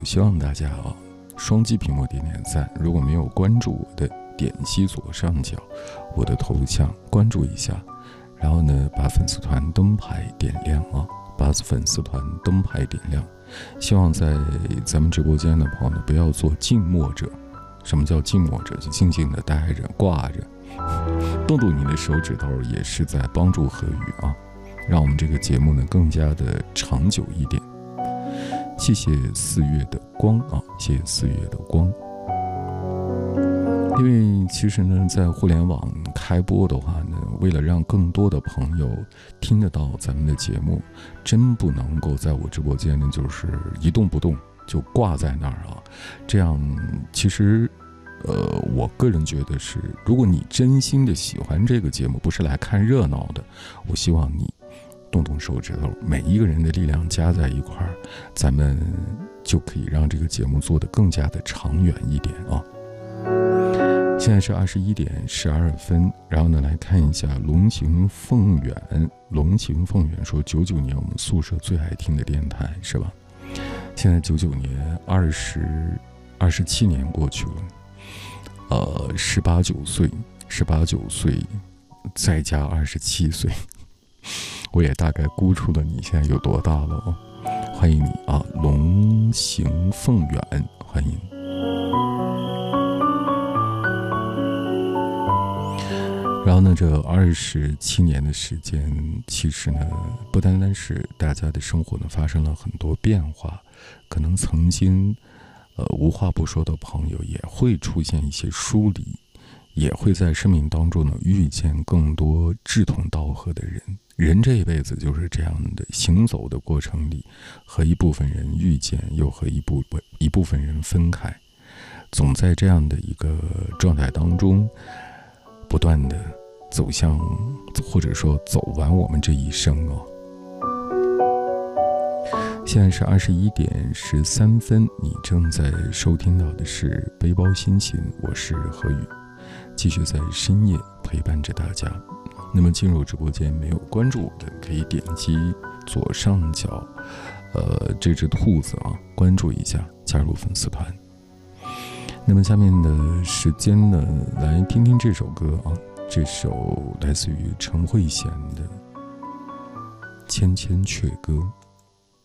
希望大家双击屏幕点点赞，如果没有关注我的，点击左上角我的头像关注一下，然后呢把粉丝团灯牌点亮把粉丝团灯牌点亮。希望在咱们直播间的朋友呢不要做静默者。什么叫静默者？就静静的待着挂着，动动你的手指头也是在帮助何宇让我们这个节目呢更加的长久一点。谢谢4月的光谢谢4月的光。因为其实呢在互联网开播的话呢，为了让更多的朋友听得到咱们的节目，真不能够在我直播间呢就是一动不动就挂在那儿这样其实我个人觉得是，如果你真心的喜欢这个节目，不是来看热闹的，我希望你动动手指头，每一个人的力量加在一块儿，咱们就可以让这个节目做得更加的长远一点现在是21点12分，然后呢来看一下龙行凤远。龙行凤远说99年我们宿舍最爱听的电台是吧？现在99年27年过去了，18、9岁再加27岁，我也大概估出了你现在有多大了欢迎你龙行凤远，欢迎。然后呢这27年的时间，其实呢不单单是大家的生活呢发生了很多变化，可能曾经无话不说的朋友也会出现一些疏离，也会在生命当中呢遇见更多志同道合的人。人这一辈子就是这样的，行走的过程里，和一部分人遇见，又和一部分人分开，总在这样的一个状态当中不断的走向，或者说走完我们这一生现在是21点13分，你正在收听到的是背包心情，我是何宇，继续在深夜陪伴着大家。那么进入直播间没有关注我的，可以点击左上角这只兔子关注一下，加入粉丝团。那么下面的时间呢，来听听这首歌这首来自于陈慧娴的《千千阙歌》。